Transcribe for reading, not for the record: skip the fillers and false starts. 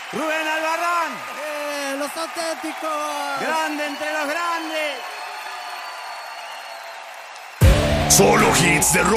Rubén Albarrán. Los auténticos. Grande entre los grandes. Solo hits de rock.